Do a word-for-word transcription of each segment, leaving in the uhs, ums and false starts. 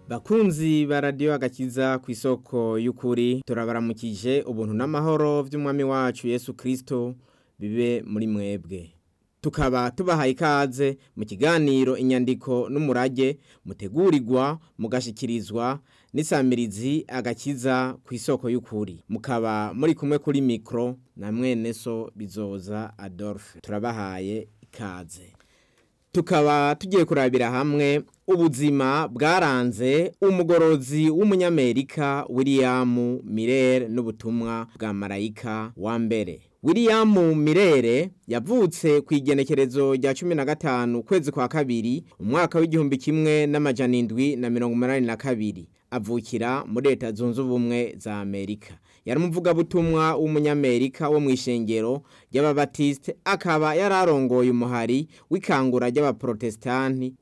Bakunzi ba radio agakiza kw'isoko y'ukuri turabaramukije ubuntu n'amahoro vy'umwami wacu Yesu Kristo bibe muri mwebwe. Tukaba tubahaye ikaze mu kiganiro inyandiko n'umurage mutegurirwa mugashikirizwa n'isamirizi agakiza kw'isoko y'ukuri. Mukaba muri kumwe kuri mikro na mwene so Bizoza Adolphe. Turabahaye ikaze. Tukaba tugiye kurabira hamwe ubuzima bwaranze umugorozi w'umunyamerika William Miller n'ubutumwa bwa marayika wa mbere. William Miller yavutse ku igenekerezo rya cumi na gatanu kwezi kwa kabiri umwaka w'igihumbi kimwe n'amajana indwi na mirongo umunani na kabiri. Avukira muri Leta Zunze Ubumwe za Amerika. Yari umuvugabutumwa w'umunyamerika wo mw'ishengero ry'ababatiste, akaba yararongoye umuhari w'ikangura ry'abaprotestanti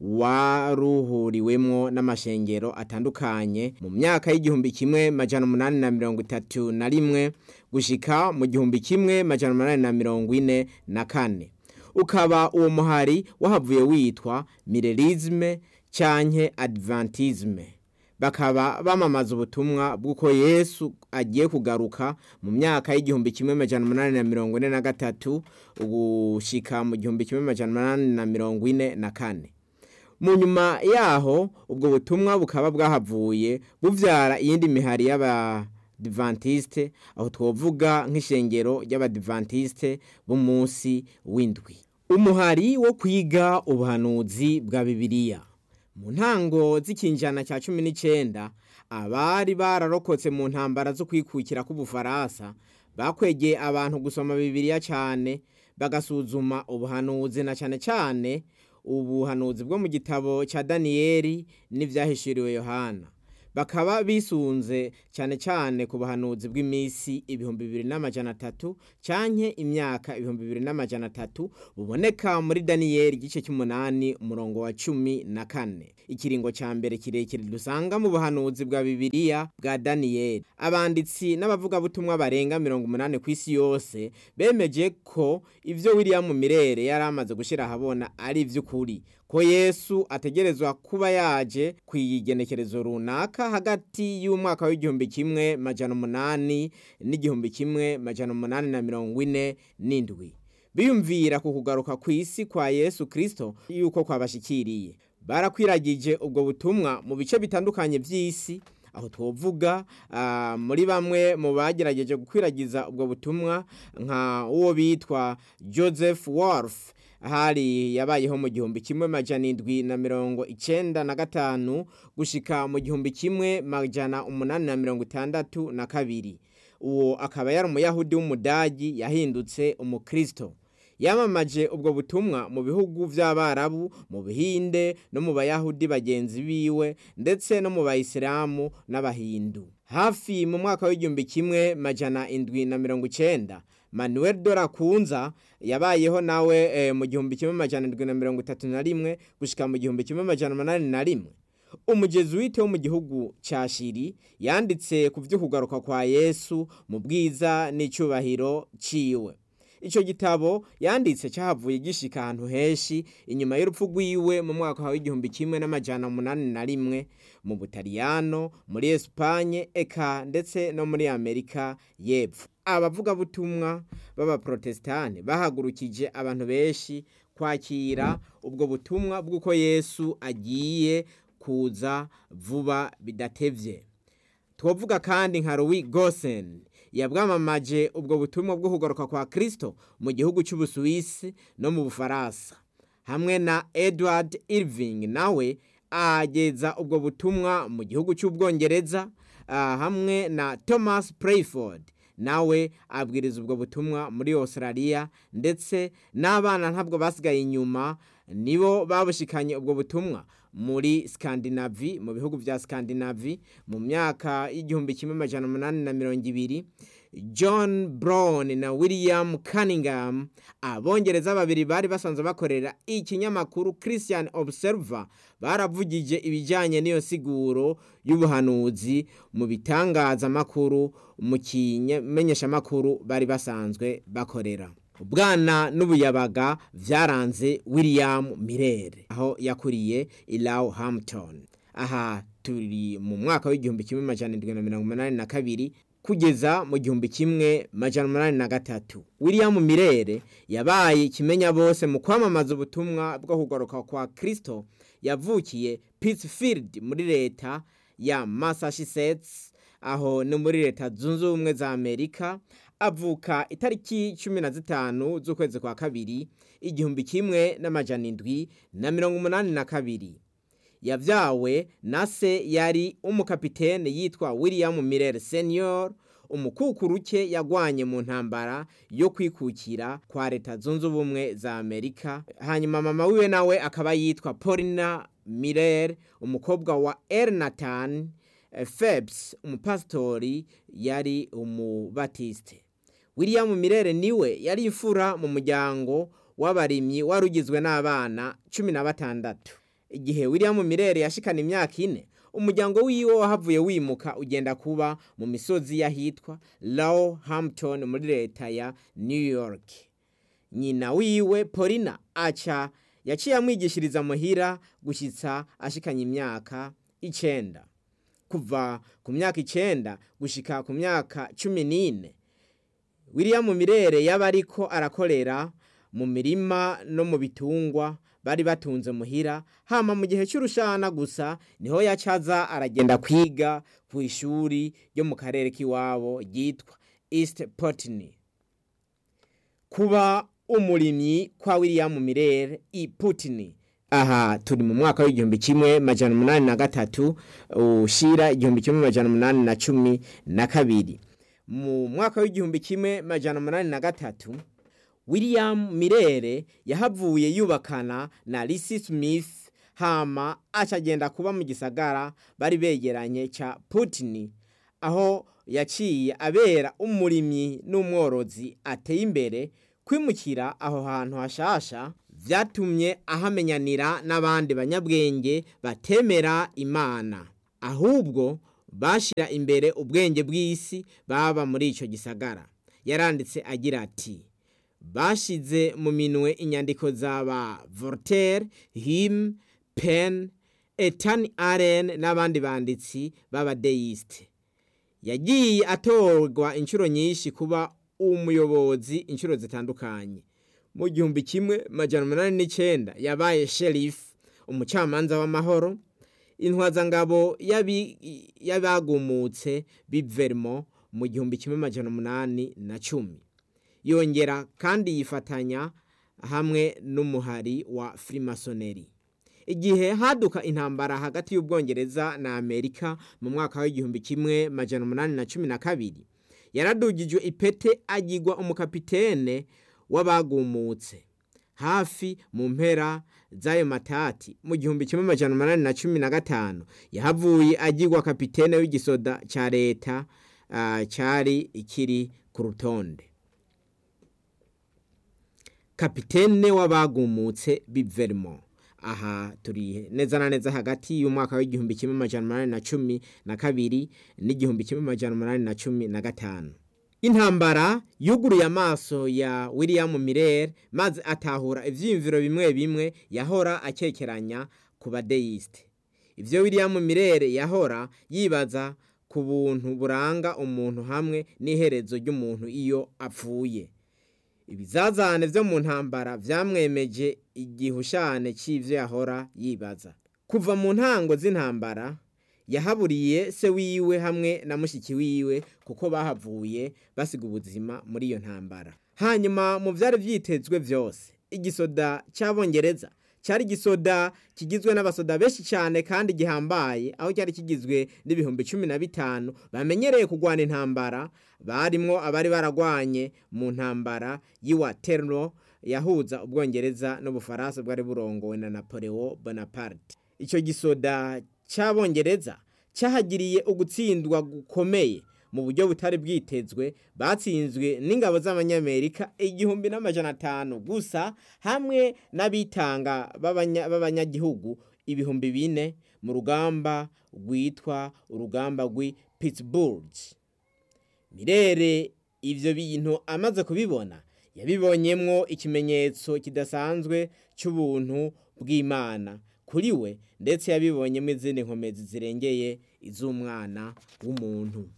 waruhuriwemwo n'amashengero atandukanye mu myaka y'igihumbi kimwe majana umunani na mirongo itatu na rimwe gushika mu gihumbi kimwe majana umunani na mirongo ine na kane. Ukaba uwo muhari wahavuye witwa Millerisme canke Adventisme. Bakaba bamamaza ubutumwa bw'uko Yesu agiye kugaruka mu myaka y'igihumbi kimwe majana umunani na mirongo ine na gatatu gushika mu gihumbi kimwe majana umunani na mirongo ine na kane. Mu nyuma yaho ubwo butumwa bukaba bwahavuye buvyara iyindi mihari y'Abadventiste, aho twovuga nk'ishengero ry'Abadventiste b'umunsi w'indwi. Umuhari wo kwiga ubuhanuzi bwa Bibiliya. Mu ntango z'ikinjana cya cumi n'icenda abari bararokotse mu ntambara zo kwikukira k'Ubufaransa bakwegeye abantu gusoma Bibiliya cyane bagasuzuma ubuhanuzi na cyane cyane ubuhanuzi bwo mu gitabo cya Daniyeli n'ivyahishuriwe Yohana. Bakaba bisunze cyane cyane ku buhanuzi bw'imisi ibihumbi bibiri n'amajana atatu canke imyaka ibihumbi bibiri n'amajana atatu buboneka muri Daniyeli igice cy'umunani umurongo wa cumi na kane. Ikiringo ca mbere kirekire dusanga mu buhanuzi bwa Bibiliya bwa Daniyeli. Abanditsi n'abavuga butumwa barenga mirongo umunani kw'isi yose bemeje ko ivyo William Miller yari amaze gushira habona ari ivy'ukuri, ko Yesu ategerezwa kuba yaje kwigenekerezo runaka hagati y'umwaka w'igihumbi kimwe majana umunani n'igihumbi kimwe majana umunani na mirongo ine n'indwi. Biyumvira ku kugaruka kw'isi kwa Yesu Kristo yuko kwabashikiriye. Barakwiragije ubwo butumwa mu bice bitandukanye vy'isi, aho twovuga uh, muri bamwe mu bagerageje gukwiragiza ubwo butumwa nka uwo bitwa Joseph Wolf, hari yabayeho mu gihumbi kimwe majana indwi na mirongo icenda na gatanu gushika mu gihumbi kimwe majana umunani na mirongo itandatu na kabiri. Uwo akaba yari umuyahudi w'umudagi yahindutse umukristo. Yamamaje ubwo butumwa mu bihugu vy'Abarabu, mu Bihinde no mu Bayahudi bagenzi biwe, ndetse no mu Bayisilamu n'Abahindu. Hafi mu mwaka w'igihumbi kimwe majana indwi na mirongo icenda Manuel Dorakunza yabayeho nawe e, mu gihumbi kimwe majana indwi na mirongo itatu na rimwe gushika mu gihumbi kimwe majana umunani na rimwe. Umujezuite wo mu gihugu ca Shiri yanditse ku vy'ukugaruka kwa Yesu mu bwiza n'icubahiro ciwe. Ico gitabo yanditse cyahavuye gishika ahantu heshi inyuma y'urupfu rwiwe mu mwaka wa igihumbi kimwe n'amajana umunani na rimwe mu Butaliyano, muri Espanye, eka ndetse no muri Amerika y'Epfo. Abavuga butumwa b'abaprotestani bahagurukije abantu beshi kwakira ubwo butumwa bw'uko Yesu agiye kuza vuba bidatevye. Twovuga kandi nka Louis Gossen yabwamamaje ubwo butumwa bwo kugaruka kwa Kristo mu gihugu cy'Ubusuwisi no mu Bufaransa, hamwe na Edward Irving nawe ageza ubwo butumwa mu gihugu cy'Ubwongereza, uh, hamwe na Thomas Prayford nawe abwiriza ubwo butumwa muri Australia, ndetse n'abana ntabwo basigaye inyuma nibo babushikanye ubwo butumwa muri Scandinavie, mu bihugu vya Scandinavie mu myaka y'igihumbi kimwe majana umunani na mirongo ibiri. John Brown na William Cunningham, abongereza babiri bari basanzwe bakorera ikinyamakuru Christian Observer, baravugije ibijanye n'iyo siguro y'ubuhanuzi mu bitangaza makuru mu kimenyesha makuru bari basanzwe bakorera. Ubwana n'ubuyabaga vyaranze William Miller aho yakuriye i Roehampton. aha turi mu mwaka w'igihumbi kimwe majana indwi na mirongo umunani na kabiri kugeza mu gihumbi kimwe majana umunani na gatatu. William Miller yabaye ikimenya bose mu kwamamaza ubutumwa bwo kugaruka kwa Kristo. Yavukiye Pittsfield muri leta ya Massachusetts, aho ni muri leta zunze ubumwe za Amerika. Avuka itariki cumi na zitanu z'ukwezi kwa kabiri igihumbi kimwe n'amajana indwi na mirongo umunani na kabiri. Yavyawe na se yari umukapitene yitwa William Miller Senior. Umukukuruke yagwanye mu ntambara yo kwikukira kwa leta zunze ubumwe za Amerika. Hanyuma mama wiwe nawe akaba yitwa Paulina Miller, umukobwa wa Ernathan Phelps, umupastori yari umubatiste. William Miller niwe yari imfura mu muryango w'abarimyi warugizwe n'abana cumi na batandatu. Igihe William Miller yashikana imyaka ine, umuryango wiwe wahavuye wimuka ugenda kuba mu misozi yahitwa Lowhampton muri leta ya New York. Nyina wiwe Paulina aca yaciye amwigishiriza muhira gushitsa ashikanye imyaka icenda. Kuva ku myaka icenda gushika ku myaka cumi n'ine, William Miller yaba ariko arakorera mu mirima no mu bitungwa bari batunze muhira. Hama mu gihe cy'urushana gusa niho yacaza aragenda kwiga ku ishuri ryo mu karere k'iwabo ryitwa East Putney. Kuba umurimyi kwa William Miller i Putney, aha turi mu mwaka w'igihumbi kimwe majana umunani na gatatu ushira igihumbi kimwe majana umunani na cumi na kabiri. Mu mwaka w'igihumbi kimwe majana umunani na gatatu William Miller yahavuye yubakana na Lizzie Smith, hama acagenda kuba mu gisagara bari begeranye ca Putney, aho yaciye abera umurimyi n'umworozi ateye imbere. Kwimukira aho hantu hashasha vyatumye ahamenyanira n'abandi banyabwenge batemera Imana, ahubwo bashira imbere ubwenge bw'isi baba muri ico gisagara. Yaranditse agira ati: bashize mu minwe inyandiko z'aba Voltaire, Hume, Penn, Ethan Allen n'abandi banditsi b'abadeiste. Yagiye atorwa inshuro nyinshi kuba umuyobozi inshuro zitandukanye. Mu gihumbi kimwe majana umunani n'icenda yabaye sheriff, umucamanza w'amahoro, intwazangabo y'abagumutse b'i Vermont mu gihumbi kimwe majana umunani na cumi. Yongera kandi yifatanya hamwe n'umuhari wa Freemasonry. Igihe haduka intambara hagati y'Ubwongereza na Amerika mu mwaka w'igihumbi kimwe majana umunani na cumi na kabiri, yaradugijwe ipete agirwa umukapitene w'abagumutse. Hafi mu mpera z'ayo matati mu gihumbi kimwe majana umunani na cumi na gatanu yahavuye agirwa kapitene w'igisoda ca leta uh, cari ikiri ku rutonde. Kapitene w'abagumutse b'i Vermont. Aha turi neza na neza hagati y'umwaka w'igihumbi kimwe majana umunani na cumi na kabiri n'igihumbi kimwe majana umunani na cumi na gatanu. Intambara yuguruye amaso ya William Miller maze atahura ivyiyumviro bimwe bimwe yahora akekeranya ku badeiste. Ivyo William Miller yahora yibaza ku buntu buranga umuntu hamwe n'iherezo ry'umuntu iyo apfuye. Ibizazane vyo mu ntambara vyamwemeje igihushane c'ivyo yahora yibaza. Kuva mu ntango z'intambara yahaburiye se wiwe hamwe na mushiki wiwe kuko bahavuye basiga ubuzima muri iyo ntambara. Hanyuma mu vyari vyitezwe vyose, igisoda c'Abongereza cyari gisoda kigizwe n'abasoda benshi cyane kandi gihambaye, aho cyari kigizwe n'ibihumbi cumi na bitanu bamenyereye kugwana intambara. Barimwo abari baragwanye mu ntambara y'Iwaterloo yahuza Ubwongereza n'Ubufaransa bwari burongowe na Napoleon Bonaparte. Ico gisoda c'Abongereza cyahagiriye ugutsindwa gukomeye mu buryo butari bwitezwe. Batsinzwe n'ingabo z'Abanyamerika igihumbi n'amajana atanu gusa hamwe n'abitanga b'abanyagihugu ibihumbi bine mu rugamba rwitwa urugamba rw'i Pittsburgh. Miller ivyo bintu amaze kubibona yabibonyemwo ikimenyetso kidasanzwe cy'ubuntu bw'Imana, kuri we ndetse yabibonyemo izindi nkomezi zirengeye iz'umwana w'umuntu.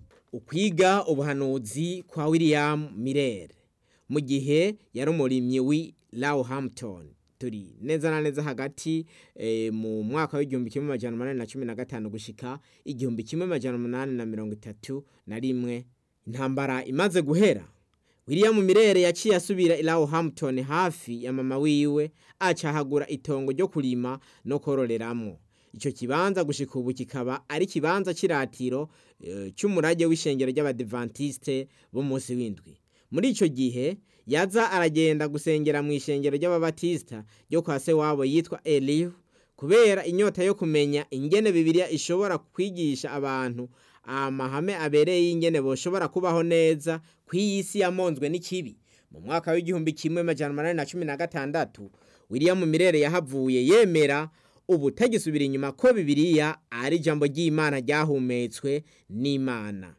Ukwiga ubuhanuzi kwa William Miller mu gihe yari umurimyi w'i Roehampton, turi neza na neza hagati e, mu mwaka w'igihumbi kimwe amajana umunani na cumi na gatanu gushika igihumbi kimwe amajana umunani na mirongo itatu na rimwe. Intambara imaze guhera, William Miller yaciye asubira i Roehampton hafi ya mama wiwe, acahagura itongo ryo kurima no kororeramwo. Ico kibanza gushika ubu kikaba ari kibanza ciratiro e, cy'umurage w'ishengero ry'Abadventiste bo munsi w'indwi. Muri ico gihe yaza aragenda gusengera mu ishengero ry'Ababatista ryo kwa se wabo yitwa Elihu, kubera inyota yo kumenya ingene Bibiliya ishobora kwigisha abantu amahame abereye ingene boshobora kubaho neza kw'isi yamonzwe n'ikibi. Mu mwaka w'igihumbi kimwe amajana umunani na cumi na gatandatu William Miller yahavuye yemera ubutagisubira inyuma ko Bibiliya ari ijambo ry'Imana ryahumetswe n'Imana.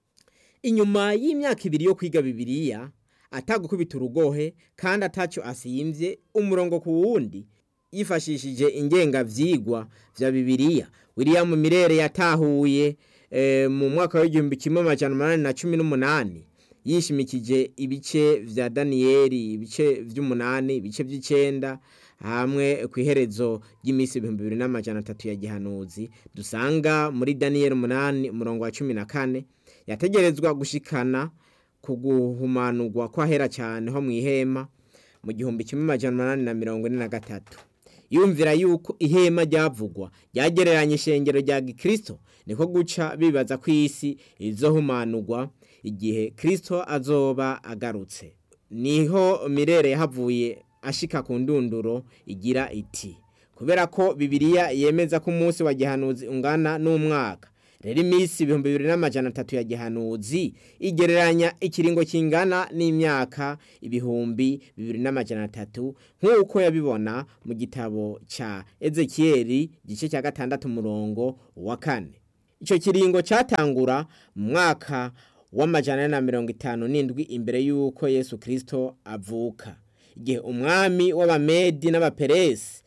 Inyuma y'imyaka ibiri yo kwiga Bibiliya atagukubita urugohe kandi ataco asiyimvye umurongo ku wundi, yifashishije ingenga vyigwa vya Bibiliya, William Miller yatahuye e, mu mwaka w'igihumbi kimwe amajana umunani na cumi n'umunani yishimikije ibice vya Daniyeli, ibice vy'umunani, ibice vy'icenda hamwe kwiherezo ry'imisi ibihumbi bibiri n'amajana atatu ya gihanuzi dusanga muri Daniyeli umunani umurongo wa cumi na kane. Yategerezwa gushikana kuguhumanurwa kwa hera cyane ho mwihema mu gihumbi kimwe amajana umunani na mirongo ine na gatatu. Yumvira yuko ihema ryavugwa ryagereranye ishengero rya Gikristo, niko guca bibaza ko isi izohumanurwa igihe Kristo azoba agarutse. Niho Miller yahavuye ashika ku ndunduro igira iti, kubera ko Bibiliya yemeza ko umunsi wa gihanuzi ungana n'umwaka, rero imisi ibihumbi bibiri n'amajana atatu ya gihanuzi igereranya ikiringo kingana n'imyaka ibihumbi bibiri n'amajana atatu, nk'uko yabibona mu gitabo ca Ezekieli gice cya gatandatu umurongo wa kane. Ico kiringo catangura mu mwaka w'amajana na mirongo itanu n'indwi imbere y'uko Yesu Kristo avuka, igihe umwami w'Abamedi n'Abaperesi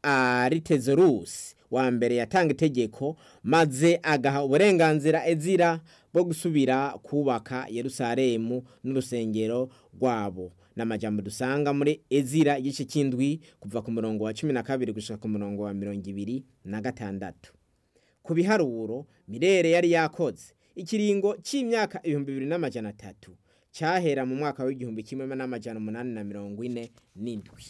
Aritezerusi wa mbere yatanga itegeko maze agaha uburenganzira Ezira bwo gusubira kubaka Yerusalemu n'urusengero rwabo. N'amajambo dusanga muri Ezira igice cy'indwi kuva ku murongo wa cumi na kabiri gushika ku murongo wa mirongo ibiri na gatandatu. Ku biharuro Miller yari yakoze ikiringo c'imyaka ibihumbi bibiri n'amajana atatu cyahera mu mwaka w'igihumbi kimwe n'amajana umunani na mirongo ine n'indwi.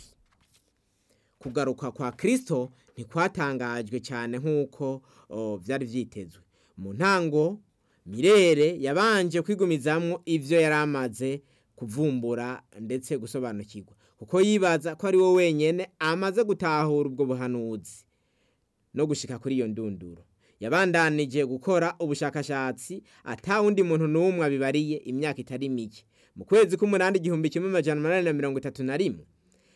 Kugaruka kwa Kristo ntikwatangajwe cyane nk'uko vyari vyitezwe. Mu ntango Miller yabanje kwigumizamwo ivyo yaramaze kuvumbura ndetse gusobanukirwa, kuko yibaza ko ari we wenyene amaze gutahura ubwo buhanuzi no gushika kuri iyo ndunduro. Yabandanije gukora ubushakashatsi atawundi muntu n'umwe abibariye imyaka itari mike. Mu kwezi k'umunani igihumbi kimwe amajana umunani na mirongo itatu na rimwe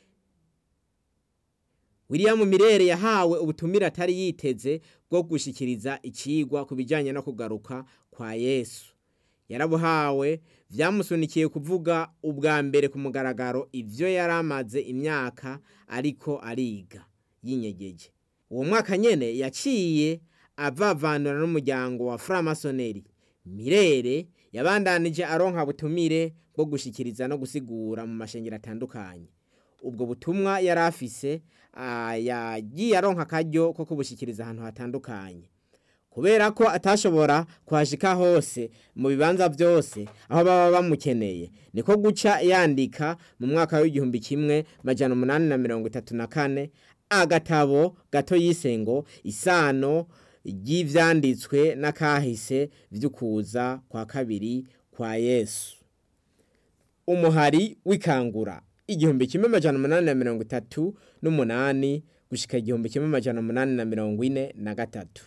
William Miller yahawe ubutumire atari yiteze bwo gushikiriza ikigwa kubijanye no kugaruka kwa Yesu. Yarabuhawe vyamusunikiye kuvuga ubwa mbere ku mugaragaro ivyo yaramaze imyaka ariko ariga yinyegeje. Uwo mwaka nyene yaciye avavanura n'umuryango wa Framasoneri. Miller yabandanije aronka butumire bwo gushikiriza no gusigura mu mashengero atandukanye. Ubwo butumwa yarafise yagiye aronka karyo ko kubushikiriza ahantu hatandukanye, kubera ko atashobora kwashika hose mu bibanza byose aho baba bamukeneye. Niko guca yandika mu mwaka w'igihumbi kimwe amajana umunani na mirongo itatu na kane agatabo gato yisengo isano ry'ivyanditswe n'akahise vy'ukuza kwa kabiri kwa Yesu. Umuhari w'ikangura igihumbi kimwe amajana umunani na mirongo itatu n'umunani gushika igihumbi kimwe amajana umunani na mirongo ine na gatatu.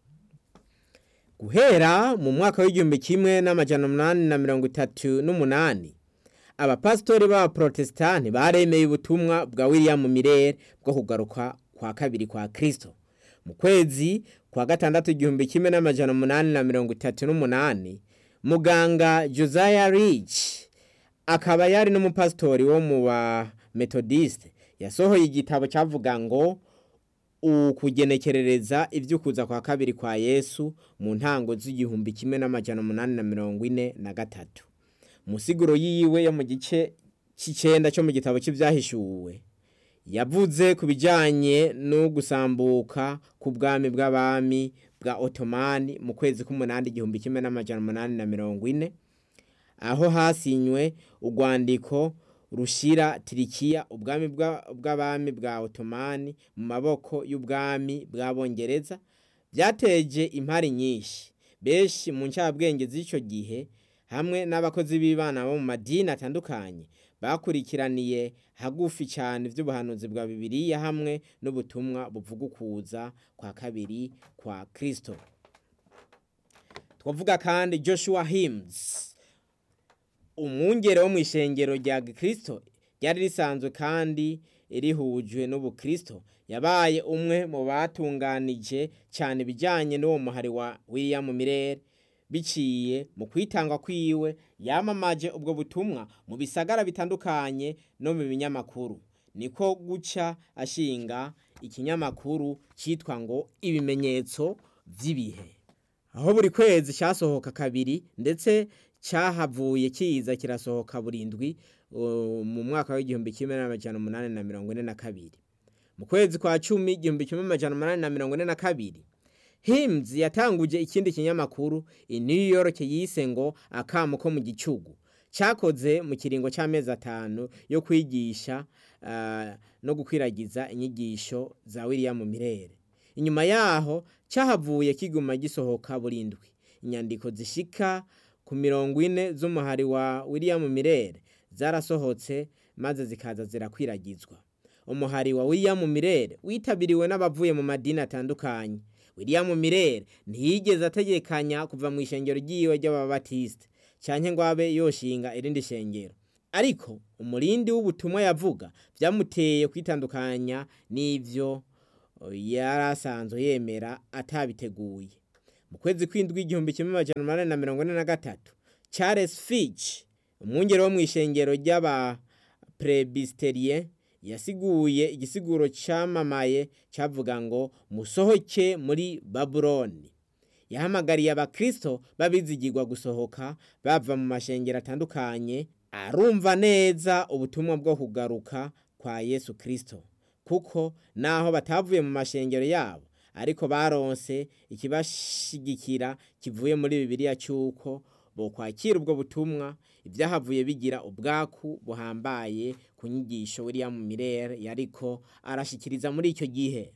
Guhera mu mwaka w'igihumbi kimwe n'amajana umunani na mirongo itatu n'umunani abapastori b'Abaprotestanti baremeye ubutumwa bwa William Miller bwo kugaruka kwa kabiri kwa Kristo. Mu kwezi kwa gatandatu igihumbi kimwe n'amajana umunani na mirongo itatu n'umunani muganga Josiah Rich akaba yari n'umupastori wo mu ba Methodiste yasohoye igitabo cyavuga ngo ukugenekerereza ivy'ukuza kwa kabiri kwa Yesu mu ntango z'igihumbi kimwe n'amajana umunani na mirongo ine na gatatu. Musiguro yiwe yo mu gice c'icenda cyo mu gitabo c'ivyahishuwe yavuze ku bijanye no gusambuka ku bwami bw'abami bwa Ottomani mu kwezi k'umunani igihumbi kimwe n'amajana umunani na mirongo ine, aho hasinywe urwandiko rushira Turikiya ubwami bw'abami bwa Ottomani mu maboko y'ubwami bw'abongereza. Byateje impari nyinshi. Benshi mu ncabwenge z'ico gihe hamwe n'abakozi b'Imana bo mu madini atandukanye bakurikiraniye hagufi cyane ivy'ubuhanuzi bwa Bibiliya hamwe n'ubutumwa buvuga ukuza kwa kabiri kwa Kristo. Twavuga kandi Joshua Himes, umwungere wo mw'ishengero rya Kristo ryari risanzwe kandi rihujwe n'ubukristo, yabaye umwe mu batunganije cyane bijanye n'uwo muhari wa William Miller. Biciye mu kwitanga kwiwe yamamaje ubwo butumwa mu bisagara bitandukanye no mu binyamakuru. Niko guca ashinga ikinyamakuru citwa ngo ibimenyetso vy'ibihe, aho buri kwezi cyasohoka kabiri ndetse cyahavuye kiza kirasohoka burindwi uh, mu mwaka w'igihumbi kimwe n'amajana umunani na mirongo ine na kabiri. Mu kwezi kwa cumi igihumbi kimwe n'amajana umunani na mirongo ine na kabiri, Himes yatanguje ikindi kinyamakuru i New York yise ngo Akamo ko mu gicugu, cyakoze mu kiringo c'amezi atanu yo kwigisha uh, no gukwiragiza inyigisho za William Miller. Inyuma yaho cyahavuye kiguma gisohoka burindwi. Inyandiko zishika ku mirongo ine z'umuhari wa William Miller zarasohotse maze zikaza zirakwiragizwa. Umuhari wa William Miller witabiriwe n'abavuye mu madini atandukanye. William Miller ntiyigeze ategekanya kuva mu ishengero ryiwe ry'ababatiste canke ngo abe yoshinga irindi shengero, ariko umurindi w'ubutumwa yavuga vyamuteye kwitandukanya n'ivyo yarasanzwe yemera atabiteguye. Mu kwezi kw'indwi igihumbi kimwe n'amajana umunani na mirongo ine na gatatu, Charles Fitch, umwungere wo mw'ishengero ry'aba Presbyterien, yasiguye igisiguro camamaye cavuga ngo musohoke muri Babuloni. Yahamagariye abakristo babizigirwa gusohoka bava mu mashengero atandukanye, arumva neza ubutumwa bwo kugaruka kwa Yesu Kristo, kuko naho batavuye mu mashengero yabo ariko baronse ikibashigikira kivuye muri Bibiliya cyuko bo kwakira ubwo butumwa. Ibyahavuye bigira ubwaku buhambaye ku nyigisho William Miller yariko arashikiriza muri icyo gihe.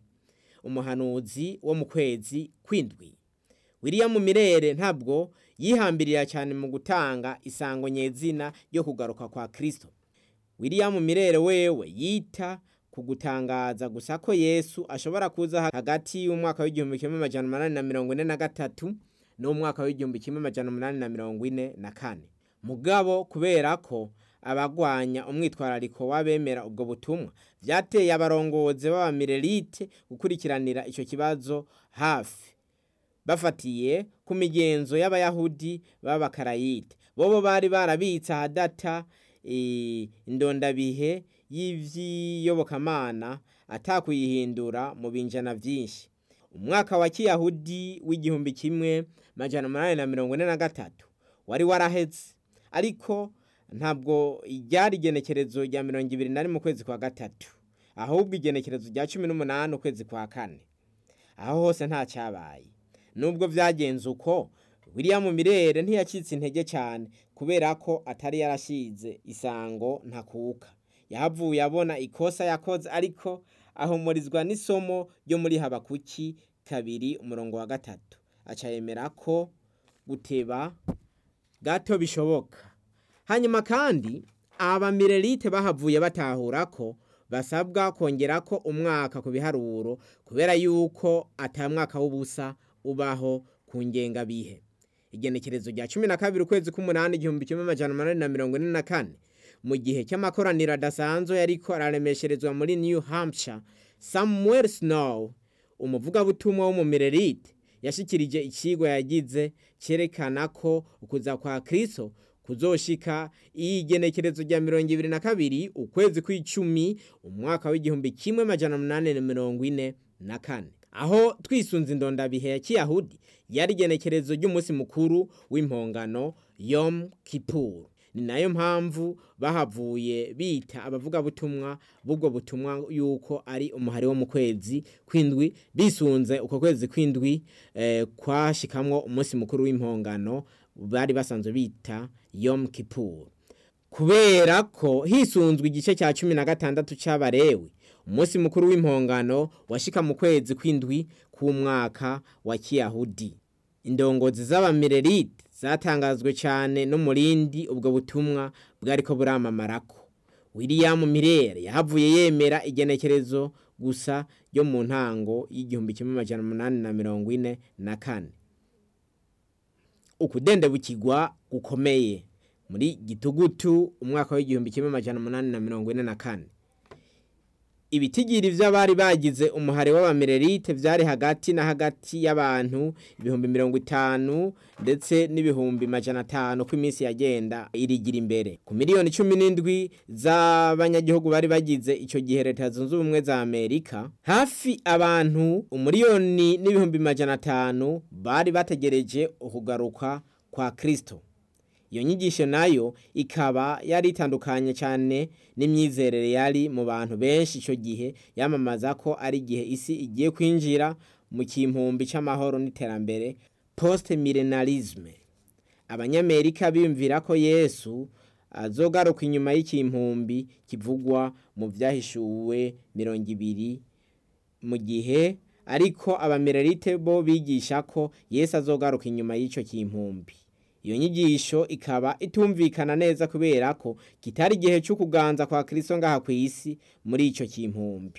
Umuhanuzi wo mu kwezi kw'indwi, William Miller ntabwo yihambirira cyane mu gutanga isango nyezina ryo kugaruka kwa Kristo. William Miller wewe yita ku gutangaza gusa ko Yesu ashobora kuza hagati y'umwaka w'igihumbi kimwe n'amajana umunani na mirongo ine na gatatu n'umwaka w'igihumbi kimwe n'amajana umunani na mirongo ine na kane. Mugabo kubera ko abagwanya umwitwarariko w'abemera ubwo butumwa vyateye abarongozi b'abamilelite gukurikiranira ico kibazo hafi, bafatiye ku migenzo y'abayahudi b'abakarayite. Bobo bari barabitsa hadata e, indondabihe y'ivyiyobokamana atakuyihindura mu binjana vyinshi. Umwaka wa Kiyahudi w'igihumbi kimwe majana umunani na mirongo ine na gatatu wari waraheze, ariko ntabwo ryari igenekerezo rya mirongo ibiri na rimwe mu kwezi kwa gatatu, ahubwo igenekerezo rya cumi n'umunani ukwezi kwa kane. Aho hose nta cyabaye. Nubwo vyagenze uko, William Miller ntiyacitse intege cyane kubera ko atari yarashize isango ntakuka. Yahavuye abona ikosa yakoze, ariko ahumurizwa n'isomo ryo muri Habakuki kabiri umurongo wa gatatu. Aca yemera ko guteba gato bishoboka. Hanyuma kandi abamilelite bahavuye batahura ko basabwa kongera ko umwaka ku biharuro kubera yuko atamwaka w'ubusa ubaho ku ngenga bihe. Igenekerezo rya cumi na kabiri ukwezi k'umunani igihumbi kimwe n'amajana umunani na mirongo ine na kane, mu gihe cy'amakoraniro adasanzwe yariko araremesherezwa muri New Hampshire, Samuel Snow, umuvugabutumwa w'umumilelite, yashikirije ikigwa yagize cyerekana ko ukuza kwa Kristo kuzoshika igenekerezo rya mirongo ibiri na kabiri ukwezi kw'icumi umwaka w'igihumbi kimwe majana umunani na mirongo ine na kane. Aho twisunze indondabihe ya Kiyahudi yari igenekerezo ry'umunsi mukuru w'impongano Yom Kippur. Ni nayo mpamvu bahavuye bita abavuga butumwa bubwo butumwa yuko ari umuhari wo mu kwezi kwindwi, bisunze uko kwezi kwindwi eh, kwashikamwo umunsi mukuru w'impongano bari basanzwe bita Yom Kippur. Kubera ko hisunzwe igice cya cumi na gatandatu c'Abalewi, umunsi mukuru w'impongano washika mu kwezi kwindwi k'umwaka wa Kiyahudi. Indongozi z'abamererite zatangazwe cyane no murindi ubwo butumwa bwariko buramamamarako. William Miller yahavuye yemera igenekerezo gusa ryo mu ntango y'igihumbi kimwe amajana umunani na mirongo ine na kane. Ukudendebukirwa gukomeye muri Gitugutu umwaka w'igihumbi kimwe amajana umunani na mirongo ine na kane. Ibitigiri vy'abari bagize umuhari w'abamererite vyari hagati na hagati y'abantu ibihumbi mirongo itanu ndetse n'ibihumbi majana atanu ku iminsi yagenda irigira imbere. Ku miliyoni cumi n'indwi z'abanyagihugu bari bagize ico gihe Leta Zunze Ubumwe za Amerika, hafi abantu umiliyoni n'ibihumbi majana atanu bari bategereje ukugaruka kwa Kristo. Iyo nyigisho nayo ikaba yari itandukanye cyane n'imyizerere yari mu bantu benshi ico gihe yamamaza ko ari gihe isi igiye kwinjira mu kimpumbi c'amahoro n'iterambere post millenarisme. Abanyamerika biyumvira ko Yesu azogaruka inyuma y'ikimpumbi kivugwa mu vyahishuwe mirongo ibiri, mu gihe ariko abamererite bo bigisha ko Yesu azogaruka inyuma y'ico kimpumbi. Iyo nyigisho ikaba itumvikana neza kubera ko kitari gihe cyo kuganza kwa Kristo ngaha ku isi muri ico kimpumbi.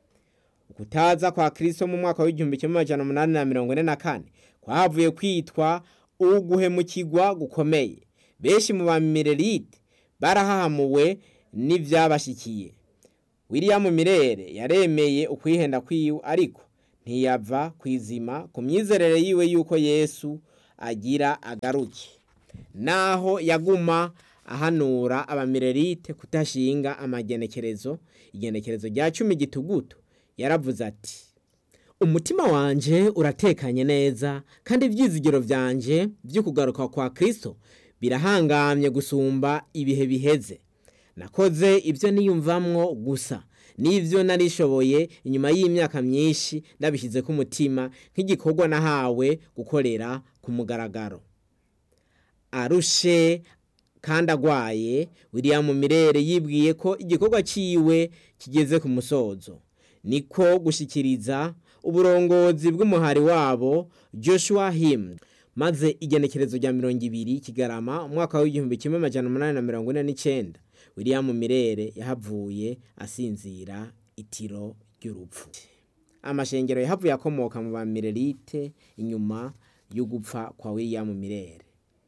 Ukutaza kwa Kristo mu mwaka w'igihumbi kimwe amajana umunani na mirongo ine na kane kwahavuye kwitwa uguhemukirwa gukomeye. Benshi mu bamererite barahahamuwe n'ivyabashikiye. William Miller yaremeye ukwihenda kwiwe, ariko ntiyava kwizima ku myizerere yiwe yuko Yesu agira agaruke. Naho yaguma ahanura abamererite kutashinga amagenekerezo, igenekerezo rya cumi Gitugutu yaravuze ati: umutima wanje uratekanye neza kandi ivyizigiro vyanje byo kugaruka kwa Kristo birahangamye gusumba ibihe biheze. Nakoze ivyo niyumvamwo gusa n'ivyo narishoboye inyuma y'imyaka myinshi ndabishize ku mutima nk'igikorwa nahawe gukorera ku mugaragaro. Arushe kandi agwaye, William Miller yibwiye ko igikorwa ciwe kigeze ku musozo, niko gushikiriza uburongozi bw'umuhari wabo Joshua Hymns. Maze igenekerezo rya mirongo ibiri Kigarama umwaka w'igihumbi kimwe amajana umunani na mirongo ine n'icenda, William Miller yahavuye asinzira itiro ry'urupfu. Amashengero yahavuye akomoka mu bamererite inyuma yo gupfa kwa William Miller.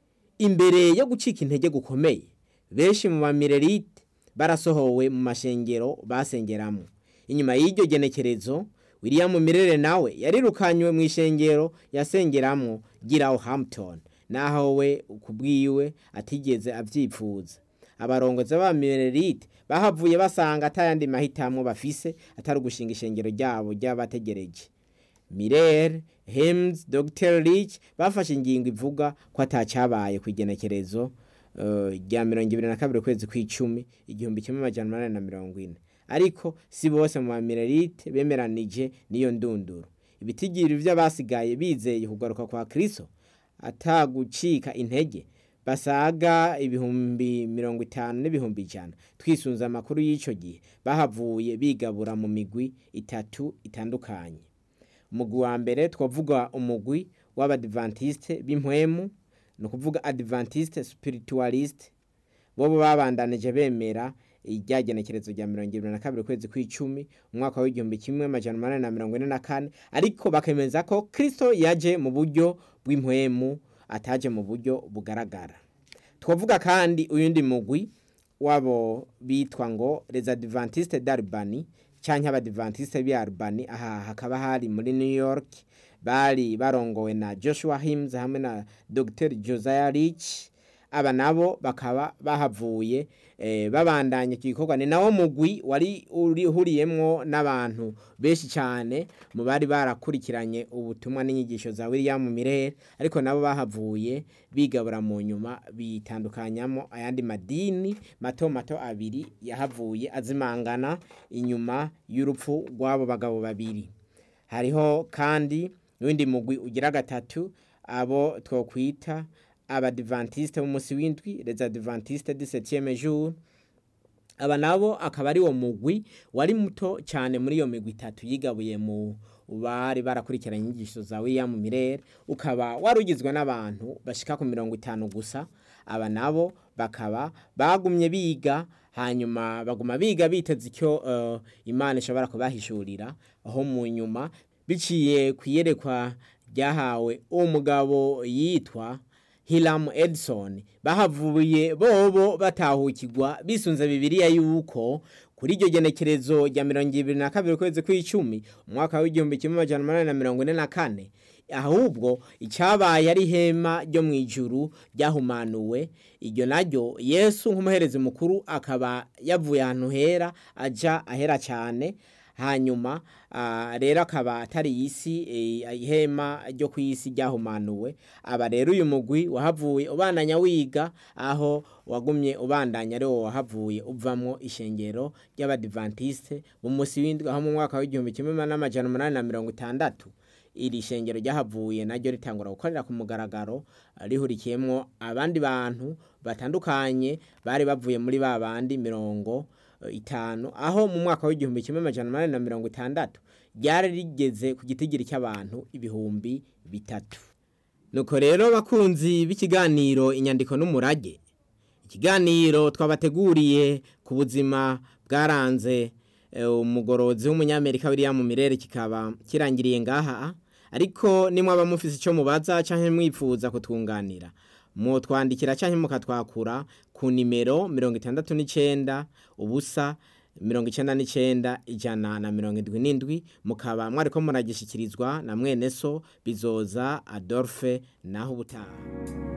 Imbere yo gucika intege gukomeye, benshi mu bamererite barasohowe mu mashengero basengeramo. Inyuma y'iryo genekerezo, William Miller nawe yarirukanywe mu ishengero yasengeramo Giraho Hampton, naho we ukubwiwe atigeze avyipfuza. Abarongozi b'abamererite bahavuye basanga atayandi mahitamwo bafise atari gushinga ishengero ryabo ry'abategereje. Miller, Hymns, Doctor Rich bafashe ingingo ivuga ko atacabaye kwigenekerezo rya uh, mirongo ibiri na kabiri kwezi kw'icumi igihumbi kimwe amajana umunani na mirongo ine. Ariko si bose mu bamererite bemeranije niyo ndunduro. Ibitigiri vy'abasigaye bizeye kugaruka kwa Kristo atagucika intege basaga ibihumbi mirongo itanu n'ibihumbi ijana. Twisunza amakuru y'ico gihe bahavuye bigabura mu migwi itatu itandukanye. Umugwi wa mbere twavuga umugwi w'abadventiste b'impwemu, no kuvuga Adventiste Spiritualist. Bobo babandanije bemera iryagenekerezo rya mirongo ibiri na kabiri kwezi kw'icumi umwaka w'igihumbi kimwe amajana umunani na mirongo ine na kane, ariko bakemeza ko Kristo yaje mu buryo bw'impwemu ataje mu buryo bugaragara. Twavuga kandi uyundi mugwi wabo bitwa ngo les Adventistes d'Albany canke abadventiste b'Albany, aha hakaba hari muri New York, bari barongowe na Joshua Hymns hamwe na Doctor Josiah Rich. aba nabo bakaba bahavuye eh, babandanye igikorwa. Ni nawo mugwi wari urihuriyemwo n'abantu benshi cyane mu bari barakurikiranye ubutumwa n'inyigisho za William Miller, ariko nabo bahavuye bigabura mu nyuma bitandukanyamo ayandi madini mato mato abiri yahavuye azimangana inyuma y'urupfu rw'abo bagabo babiri. Hariho kandi n'undi mugwi ugira gatatu, abo twokwita abadivantiste b'umunsi w'indwi, les adventistes du septième jour. Aba nabo akaba ari wo mugwi wari muto cyane muri iyo migwi itatu yigabuye mu bari barakurikiranye inyigisho za William Miller, ukaba warugizwe n'abantu bashika ku mirongo itanu gusa. Aba nabo bakaba bagumye biga, hanyuma baguma biga biteze icyo uh, Imana ishobora kubahishurira, aho mu nyuma biciye kwiyerekwa ryahawe umugabo yitwa Hiram Edson, bahavuye bobo batahukirwa bisunze Bibiliya yuko kuri iryo genekerezo rya mirongo ibiri na kabiri kwezi kw'icumi umwaka w'igihumbi kimwe amajana umunani na mirongo ine na kane, ahubwo icyabaye ari ihema ryo mu ijuru ryahumanuwe. Iryo naryo Yesu nk'umuherezi mukuru akaba yavuye ahantu hera aja ahera cyane, hanyuma uh, rero akaba atari isi eh, ihema ryo ku isi ryahumanuwe. Aba rero uyu mugwi wahavuye ubandanya wiga, aho wagumye ubandanya ari wo wahavuye uvamwo ishengero ry'abadivantiste b'umunsi w'indwi, aho mu mwaka w'igihumbi kimwe n'amajana umunani na mirongo itandatu iri shengero ryahavuye naryo ritangura gukorera ku mugaragaro, rihurikiyemwo abandi bantu batandukanye bari bavuye muri ba bandi mirongo itanu, aho mu mwaka w'igihumbi kimwe amajana umunani na mirongo itandatu ryari rigeze ku gitigiri cy'abantu ibihumbi bitatu. Nuko rero bakunzi b'ikiganiro inyandiko n'umurage, ikiganiro twabateguriye ku buzima bwaranze umugorozi w'umunyamerika William Miller kikaba kirangiriye ngaha, ariko nimwe abamufise ico mubaza canke mwipfuza kutwunganira, mu twandikira canke mukatwakura ku nimero mirongo itandatu n'icenda ubusa mirongo icenda n'icenda ijana na mirongo indwi n'indwi. Mukaba mwariko muragishikirizwa na mwene so Bizoza Adolphe, naho ubutaha.